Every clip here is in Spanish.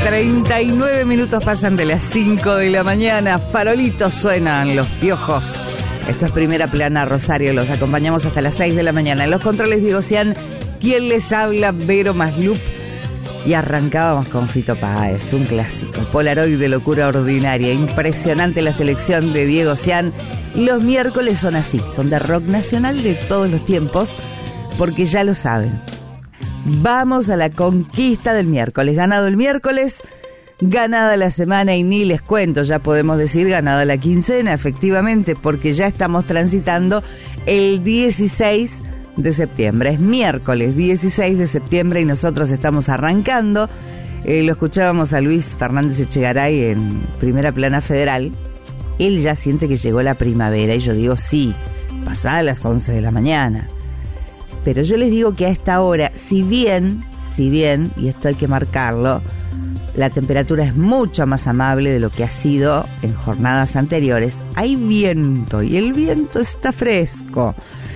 39 minutos pasan de las 5 de la mañana. Farolitos suenan, Los Piojos. Esto es Primera Plana, Rosario. Los acompañamos hasta las 6 de la mañana. En los controles, Diego Cian. ¿Quién les habla? Vero Maslup. Y arrancábamos con Fito Páez, un clásico. Polaroid de locura ordinaria. Impresionante la selección de Diego Cian. Y los miércoles son así. Son de rock nacional de todos los tiempos. Porque ya lo saben. Vamos a la conquista del miércoles. Ganado el miércoles, ganada la semana y ni les cuento, ya podemos decir ganada la quincena, efectivamente, porque ya estamos transitando el 16 de septiembre. Es miércoles 16 de septiembre y nosotros estamos arrancando. Lo escuchábamos a Luis Fernández Echegaray en Primera Plana Federal. Él ya siente que llegó la primavera y yo digo sí, pasada las 11 de la mañana. Pero yo les digo que a esta hora, si bien, y esto hay que marcarlo, la temperatura es mucho más amable de lo que ha sido en jornadas anteriores, hay viento y el viento está fresco.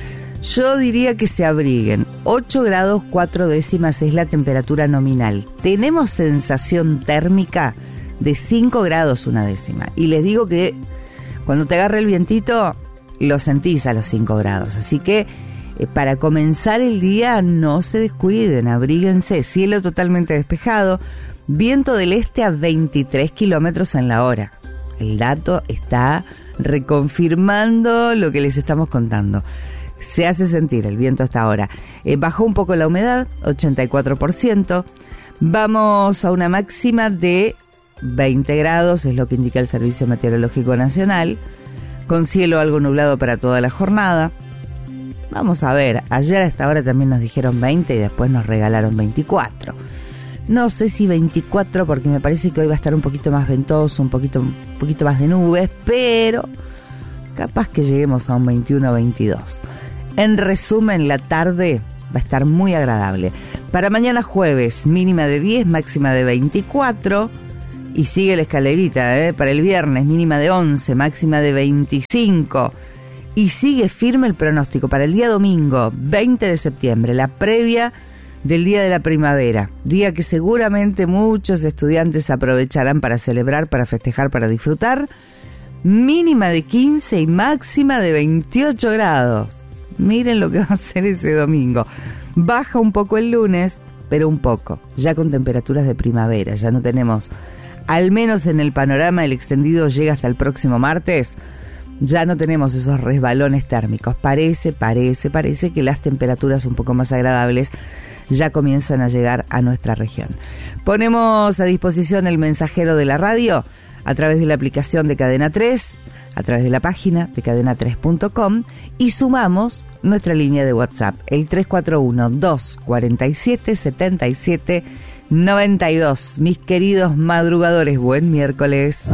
Yo diría que se abriguen. 8 grados 4 décimas es la temperatura nominal. Tenemos sensación térmica de 5 grados 1 décima. Y les digo que cuando te agarra el vientito, lo sentís a los 5 grados. Así que para comenzar el día no se descuiden, abríguense. Cielo totalmente despejado, viento del este a 23 kilómetros en la hora. El dato está reconfirmando lo que les estamos contando. Se hace sentir el viento hasta ahora. Bajó un poco la humedad, 84%. Vamos a una máxima de 20 grados, es lo que indica el Servicio Meteorológico Nacional, con cielo algo nublado para toda la jornada. Vamos a ver, ayer a esta hora también nos dijeron 20 y después nos regalaron 24. No sé si 24 porque me parece que hoy va a estar un poquito más ventoso, un poquito más de nubes, pero capaz que lleguemos a un 21 o 22. En resumen, la tarde va a estar muy agradable. Para mañana jueves, mínima de 10, máxima de 24. Y sigue la escalerita, para el viernes, mínima de 11, máxima de 25. Y sigue firme el pronóstico para el día domingo, 20 de septiembre, la previa del Día de la Primavera. Día que seguramente muchos estudiantes aprovecharán para celebrar, para festejar, para disfrutar. Mínima de 15 y máxima de 28 grados. Miren lo que va a ser ese domingo. Baja un poco el lunes, pero un poco. Ya con temperaturas de primavera. Ya no tenemos, al menos en el panorama, el extendido llega hasta el próximo martes. Ya no tenemos esos resbalones térmicos. Parece que las temperaturas un poco más agradables ya comienzan a llegar a nuestra región. Ponemos a disposición el mensajero de la radio a través de la aplicación de Cadena 3, a través de la página de cadena3.com y sumamos nuestra línea de WhatsApp, el 341-247-7792. Mis queridos madrugadores, buen miércoles.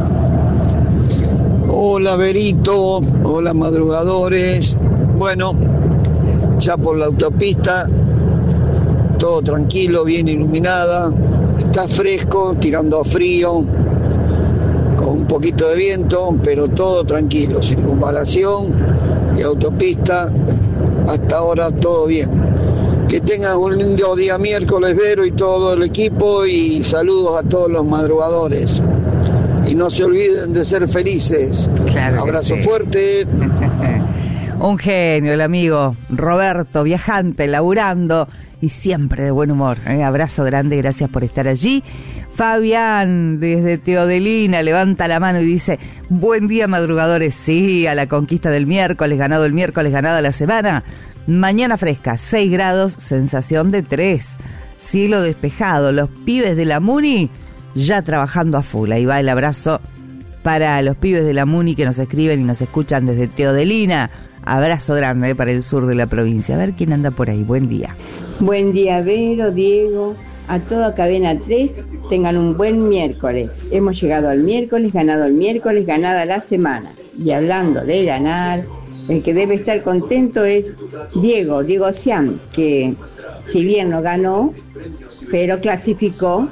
Hola Berito, hola madrugadores. Bueno, ya por la autopista, todo tranquilo, bien iluminada, está fresco, tirando a frío, con un poquito de viento, pero todo tranquilo, circunvalación y autopista, hasta ahora todo bien. Que tengan un lindo día miércoles, Vero, y todo el equipo, y saludos a todos los madrugadores. Y no se olviden de ser felices. Claro. Abrazo sí. Fuerte. Un genio, el amigo Roberto, viajante, laburando y siempre de buen humor. Abrazo grande, gracias por estar allí. Fabián, desde Teodelina, levanta la mano y dice: buen día, madrugadores. Sí, a la conquista del miércoles, ganado el miércoles, ganada la semana. Mañana fresca, 6 grados, sensación de 3. Cielo despejado, los pibes de la Muni ya trabajando a full. Ahí va el abrazo para los pibes de la Muni que nos escriben y nos escuchan desde Teodelina. Abrazo grande para el sur de la provincia. A ver quién anda por ahí. Buen día. Buen día, Vero, Diego, a toda Cadena 3. Tengan un buen miércoles. Hemos llegado al miércoles, ganado el miércoles, ganada la semana. Y hablando de ganar, el que debe estar contento es Diego Cian, que si bien no ganó, pero clasificó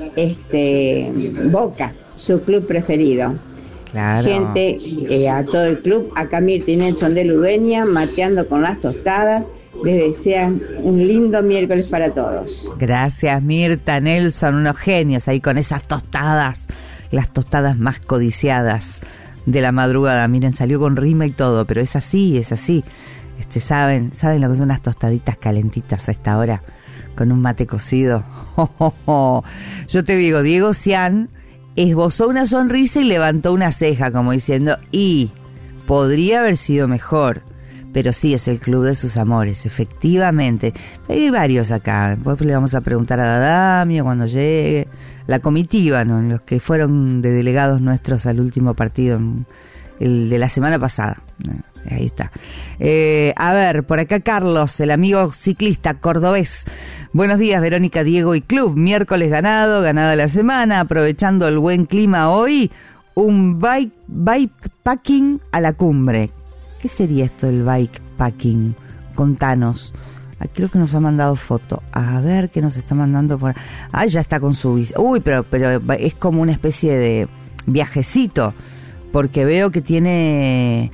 Boca, su club preferido. Claro. Gente, a todo el club, a Camille y Nelson de Ludeña, mateando con las tostadas, Les desean un lindo miércoles para todos. Gracias, Mirta, Nelson, unos genios ahí con esas tostadas, las tostadas más codiciadas de la madrugada. Miren, salió con rima y todo, pero es así, es así. ¿Saben lo que son unas tostaditas calentitas a esta hora? Con un mate cocido. Yo te digo, Diego Cian esbozó una sonrisa y levantó una ceja como diciendo, y podría haber sido mejor, pero sí es el club de sus amores, efectivamente. Hay varios acá, después le vamos a preguntar a Dadamio cuando llegue, la comitiva, ¿no? Los que fueron de delegados nuestros al último partido, el de la semana pasada. Ahí está. A ver, por acá Carlos, el amigo ciclista cordobés. Buenos días, Verónica, Diego y Club. Miércoles ganada la semana, aprovechando el buen clima hoy, un bikepacking a la cumbre. ¿Qué sería esto del bikepacking? Contanos. Creo que nos ha mandado foto. A ver qué nos está mandando por... Ah, ya está con su bici. Uy, pero es como una especie de viajecito, porque veo que tiene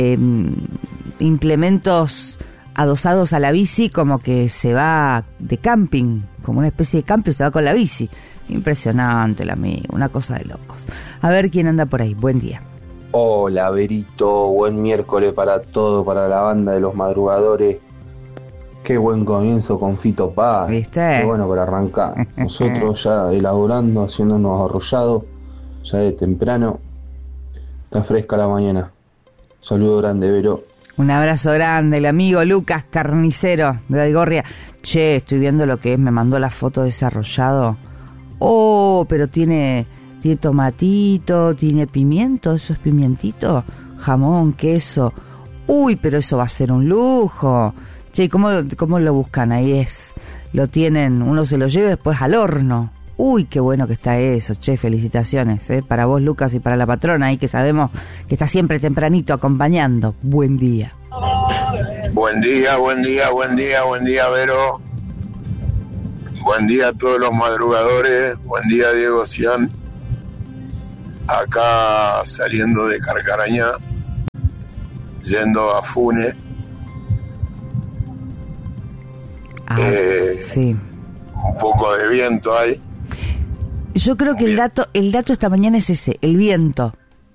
implementos adosados a la bici, como que se va de camping, como una especie de camping, se va con la bici. Impresionante el amigo, una cosa de locos. A ver quién anda por ahí. Buen día. Hola, Verito, buen miércoles para todo, para la banda de los madrugadores. Qué buen comienzo con Fito Paz. ¿Viste? Qué bueno para arrancar. Nosotros ya elaborando, haciéndonos arrollados, ya de temprano. Está fresca la mañana. Saludo grande, Vero. Un abrazo grande, el amigo Lucas Carnicero de Algorria. Che, estoy viendo lo que es, me mandó la foto de ese arrollado. Oh, pero tiene tomatito, tiene pimiento, ¿eso es pimientito? Jamón, queso. Uy, pero eso va a ser un lujo. Che, ¿cómo lo buscan? Ahí lo tienen, uno se lo lleva después al horno. Uy, qué bueno que está eso, che, felicitaciones, para vos, Lucas, y para la patrona ahí, que sabemos que está siempre tempranito acompañando. Buen día. Buen día, Vero. Buen día a todos los madrugadores. Buen día, Diego Cian. Acá saliendo de Carcarañá, yendo a Funes. Sí. Un poco de viento hay. Yo creo que el dato esta mañana es ese, el viento.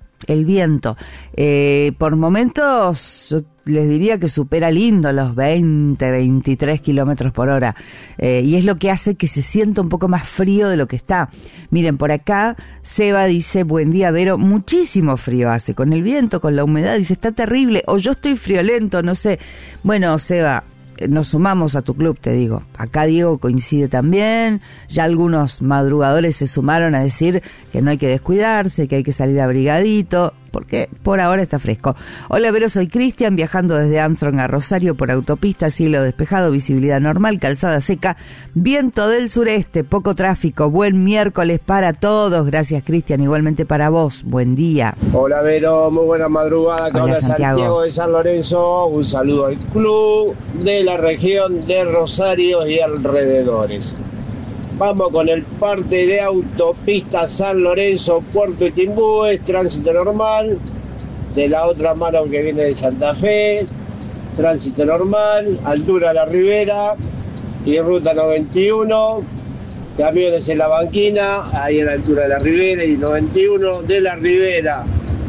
Por momentos yo les diría que supera lindo los 20, 23 kilómetros por hora. Y es lo que hace que se sienta un poco más frío de lo que está. Miren, por acá Seba dice, buen día, Vero, muchísimo frío hace, con el viento, con la humedad, dice, está terrible, o yo estoy friolento, no sé. Bueno, Seba, nos sumamos a tu club, te digo. Acá Diego coincide también. Ya algunos madrugadores se sumaron a decir que no hay que descuidarse, que hay que salir abrigadito, porque por ahora está fresco. Hola, Vero, soy Cristian, viajando desde Armstrong a Rosario por autopista, cielo despejado, visibilidad normal, calzada seca, viento del sureste, poco tráfico. Buen miércoles para todos. Gracias, Cristian, igualmente para vos. Buen día. Hola, Vero, muy buena madrugada. Hola, Hola, Santiago de San Lorenzo. Un saludo al club de la región de Rosario y alrededores. Vamos con el parte de autopista San Lorenzo, Puerto Itimbúes, tránsito normal. De la otra mano que viene de Santa Fe, tránsito normal, altura de la Ribera y ruta 91. Camiones en la banquina, ahí a la altura de la Ribera y 91. De la Ribera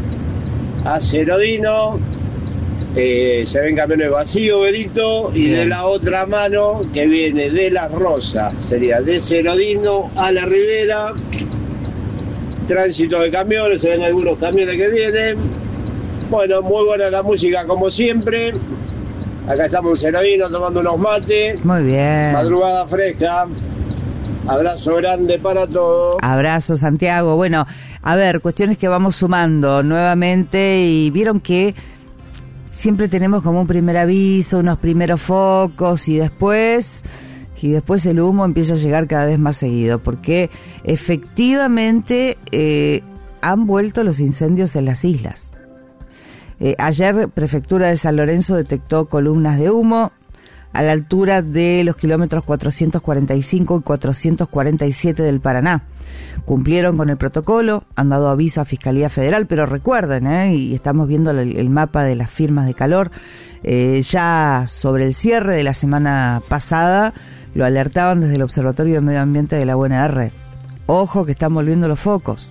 a Cerodino. Se ven camiones vacíos, Berito, y bien. De la otra mano que viene de Las Rosas, sería de Cerodino a la Ribera, tránsito de camiones, se ven algunos camiones que vienen. Bueno, muy buena la música como siempre. Acá estamos en Cerodino tomando unos mates. Muy bien. Madrugada fresca. Abrazo grande para todos. Abrazo, Santiago. Bueno, a ver, cuestiones que vamos sumando nuevamente, y vieron que siempre tenemos como un primer aviso, unos primeros focos, y después el humo empieza a llegar cada vez más seguido, porque efectivamente han vuelto los incendios en las islas. Ayer Prefectura de San Lorenzo detectó columnas de humo a la altura de los kilómetros 445 y 447 del Paraná. Cumplieron con el protocolo, han dado aviso a Fiscalía Federal, pero recuerden, y estamos viendo el mapa de las firmas de calor, Ya sobre el cierre de la semana pasada lo alertaban desde el Observatorio de Medio Ambiente de la UNR. Ojo que están volviendo los focos.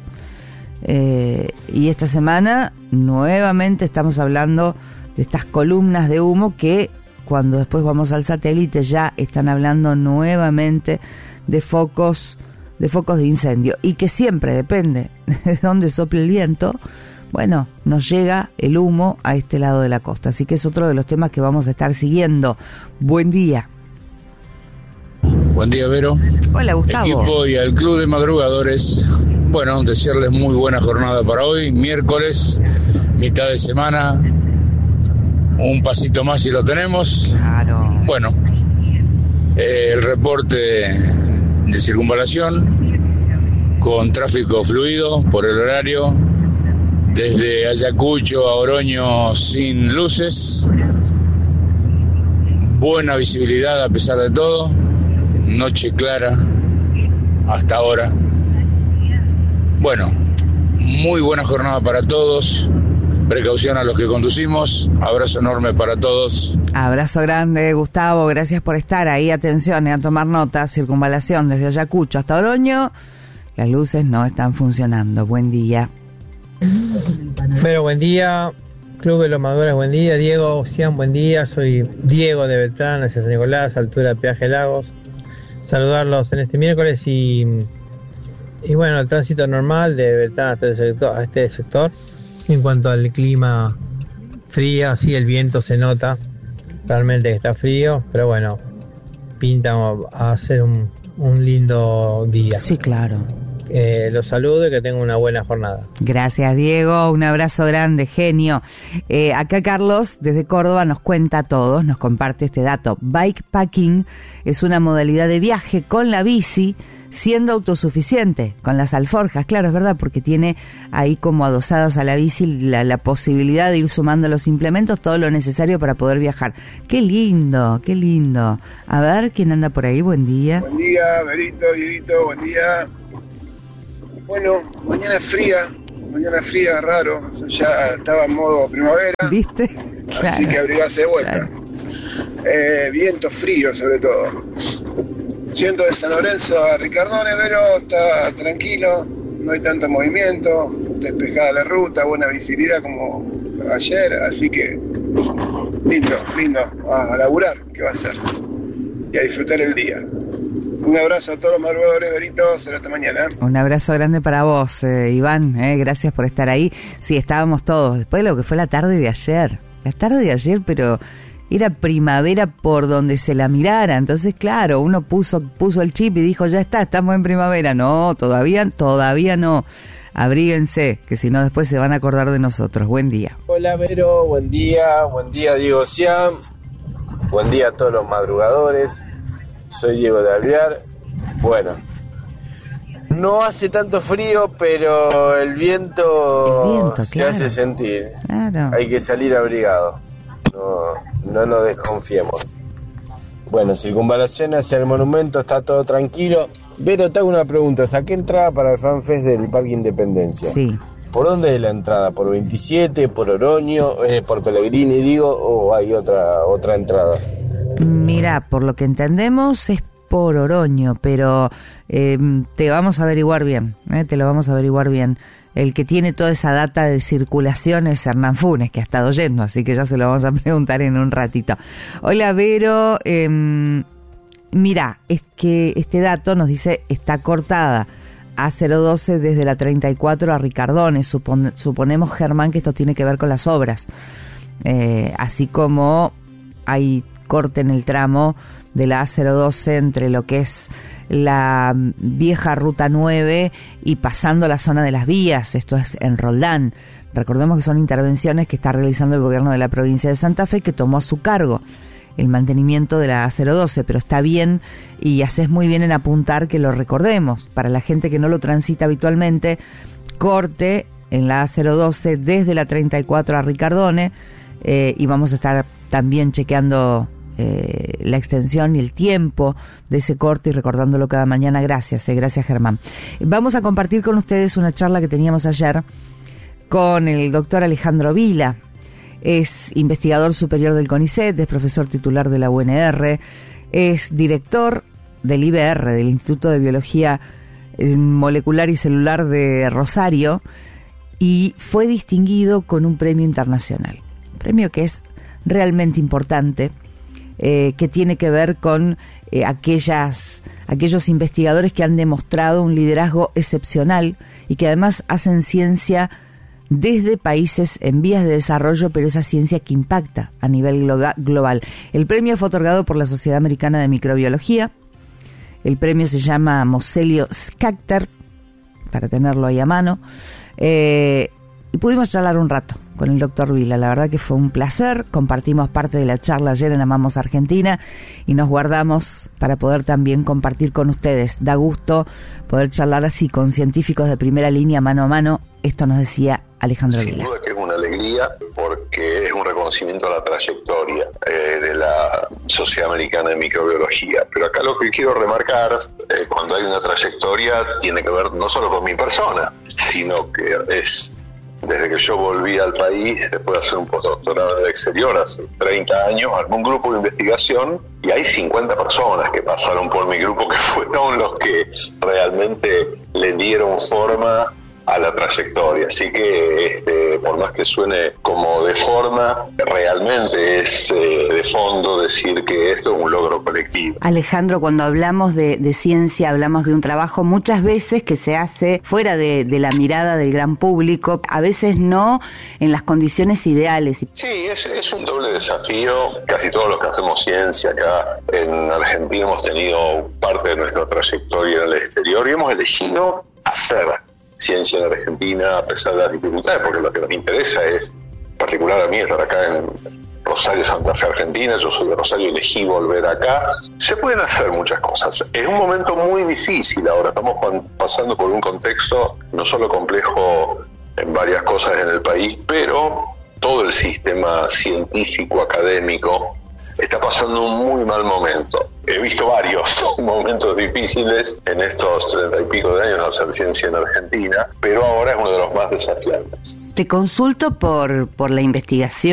Y esta semana nuevamente estamos hablando de estas columnas de humo que cuando después vamos al satélite ya están hablando nuevamente de focos de incendio, y que siempre depende de dónde sople el viento. Bueno, nos llega el humo a este lado de la costa, así que es otro de los temas que vamos a estar siguiendo. Buen día. Buen día, Vero. Hola, Gustavo. Equipo y al Club de Madrugadores. Bueno, desearles muy buena jornada para hoy, miércoles, mitad de semana. Un pasito más y lo tenemos. Claro. Bueno, el reporte de circunvalación con tráfico fluido por el horario desde Ayacucho a Oroño sin luces. Buena visibilidad a pesar de todo. Noche clara hasta ahora. Bueno, muy buena jornada para todos. Precaución a los que conducimos. Abrazo enorme para todos. Abrazo grande, Gustavo. Gracias por estar ahí. Atención, a tomar nota. Circunvalación desde Ayacucho hasta Oroño. Las luces no están funcionando. Buen día. Pero buen día. Club de los Madrugadores, buen día. Diego Cian, buen día. Soy Diego de Beltrán, hacia San Nicolás, altura de Peaje Lagos. Saludarlos en este miércoles y bueno, el tránsito normal de Beltrán a este sector. En cuanto al clima frío, sí, el viento se nota realmente que está frío, pero bueno, pinta a ser un lindo día. Sí, claro. Los saludo y que tengan una buena jornada. Gracias, Diego, un abrazo grande, genio. Acá Carlos desde Córdoba nos cuenta a todos, nos comparte este dato. Bikepacking es una modalidad de viaje con la bici siendo autosuficiente, con las alforjas, claro, es verdad, porque tiene ahí como adosadas a la bici la posibilidad de ir sumando los implementos, todo lo necesario para poder viajar. Qué lindo, qué lindo. A ver, ¿quién anda por ahí? Buen día. Buen día, Berito, Dieguito, buen día. Bueno, mañana fría, raro, ya estaba en modo primavera. ¿Viste? Claro. Así que abrigarse de vuelta. Claro. Viento frío sobre todo. Siento de San Lorenzo a Ricardones, pero está tranquilo, no hay tanto movimiento, despejada la ruta, buena visibilidad como ayer, así que lindo, a laburar, ¿qué va a ser? Y a disfrutar el día. Un abrazo a todos los madrugadores, Berito, será hasta mañana. Un abrazo grande para vos, Iván, gracias por estar ahí. Sí, estábamos todos, después de lo que fue la tarde de ayer, pero era primavera por donde se la mirara, entonces claro, uno puso el chip y dijo, ya está, estamos en primavera. No, todavía no. Abríguense, que si no después se van a acordar de nosotros. Buen día. Hola, Vero, buen día Diego Cian, buen día a todos los madrugadores. Soy Diego de Alvear. Bueno, no hace tanto frío, pero el viento se claro. hace sentir. Claro. Hay que salir abrigado. No nos desconfiemos. Bueno, circunvalación hacia el monumento, está todo tranquilo. Pero te hago una pregunta, ¿saqué entrada para el FanFest del Parque Independencia? Sí. ¿Por dónde es la entrada? ¿Por 27? ¿Por Oroño? ¿Por Pellegrini, digo? ¿O hay otra entrada? Mira, por lo que entendemos es por Oroño, pero te vamos a averiguar bien, te lo vamos a averiguar bien. El que tiene toda esa data de circulación es Hernán Funes, que ha estado yendo, así que ya se lo vamos a preguntar en un ratito. Hola, Vero. Mira, es que este dato nos dice, está cortada A012 desde la 34 a Ricardones. Suponemos, Germán, que esto tiene que ver con las obras. Así como hay corte en el tramo de la A012 entre lo que es la vieja Ruta 9 y pasando la zona de las vías, esto es en Roldán. Recordemos que son intervenciones que está realizando el gobierno de la provincia de Santa Fe, que tomó a su cargo el mantenimiento de la A012, pero está bien y haces muy bien en apuntar que lo recordemos. Para la gente que no lo transita habitualmente, corte en la A012 desde la 34 a Ricardone, y vamos a estar también chequeando la extensión y el tiempo de ese corte y recordándolo cada mañana. Gracias Germán. Vamos a compartir con ustedes una charla que teníamos ayer con el doctor Alejandro Vila. es investigador superior del CONICET, es profesor titular de la UNR, es director del IBR, del Instituto de Biología Molecular y Celular de Rosario, y fue distinguido con un premio internacional. Un premio que es realmente importante, que tiene que ver con aquellos investigadores que han demostrado un liderazgo excepcional y que además hacen ciencia desde países en vías de desarrollo, pero esa ciencia que impacta a nivel global. El premio fue otorgado por la Sociedad Americana de Microbiología. El premio se llama Moselio Schachter, para tenerlo ahí a mano. Y pudimos charlar un rato con el doctor Vila. La verdad que fue un placer. Compartimos parte de la charla ayer en Amamos Argentina y nos guardamos para poder también compartir con ustedes. Da gusto poder charlar así con científicos de primera línea, mano a mano. Esto nos decía Alejandro Vila. Sin duda que es una alegría porque es un reconocimiento a la trayectoria de la Sociedad Americana de Microbiología. Pero acá lo que quiero remarcar, cuando hay una trayectoria, tiene que ver no solo con mi persona, sino que es desde que yo volví al país, después de hacer un postdoctorado en el exterior, hace 30 años, armé un grupo de investigación y hay 50 personas que pasaron por mi grupo que fueron los que realmente le dieron forma a la trayectoria. Así que por más que suene como de forma, realmente es de fondo decir que esto es un logro colectivo. Alejandro, cuando hablamos de ciencia, hablamos de un trabajo muchas veces que se hace fuera de la mirada del gran público, a veces no en las condiciones ideales. Sí, es un doble desafío. Casi todos los que hacemos ciencia acá en Argentina hemos tenido parte de nuestra trayectoria en el exterior y hemos elegido hacer ciencia en Argentina a pesar de las dificultades, porque lo que nos interesa es, en particular a mí, estar acá en Rosario, Santa Fe, Argentina. Yo soy de Rosario, elegí volver acá. Se pueden hacer muchas cosas. Es un momento muy difícil ahora, estamos pasando por un contexto no solo complejo en varias cosas en el país, pero todo el sistema científico, académico, está pasando un muy mal momento. He visto varios momentos difíciles en estos 30 y pico de años de hacer ciencia en Argentina, pero ahora es uno de los más desafiantes. Te consulto por la investigación